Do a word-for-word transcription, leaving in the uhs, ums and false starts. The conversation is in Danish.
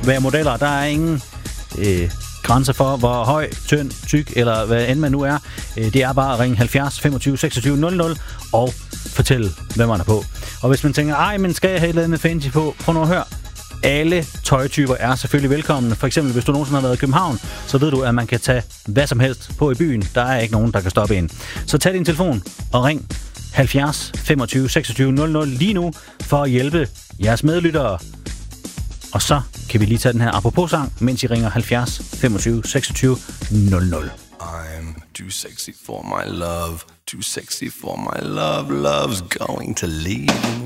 være modeller. Der er ingen øh, grænser for, hvor høj, tynd, tyk eller hvad end man nu er. Øh, det er bare at ringe halvfjerds femogtyve seksogtyve nul nul og fortælle, hvad man er på. Og hvis man tænker, ej, men skal jeg have et eller andet fancy på? Prøv nu at høre. Alle tøjtyper er selvfølgelig velkomne. For eksempel, hvis du nogensinde har været i København, så ved du, at man kan tage hvad som helst på i byen. Der er ikke nogen, der kan stoppe en. Så tag din telefon og ring halvfjerds femogtyve seksogtyve nul nul lige nu for at hjælpe jeres medlyttere. Og så kan vi lige tage den her apropos-sang, mens I ringer halvfjerds femogtyve seksogtyve nul nul. I'm too sexy for my love, too sexy for my love, love's going to leave me.